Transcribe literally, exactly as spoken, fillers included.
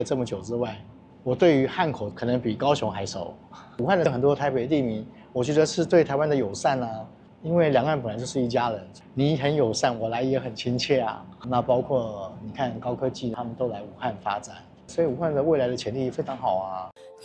这么久之外，我对于汉口可能比高雄还熟。武汉的很多台北地名，我觉得是对台湾的友善啊，因为两岸本来就是一家人，你很友善，我来也很亲切啊。那包括你看高科技，他们都来武汉发展，所以武汉的未来的潜力非常好啊。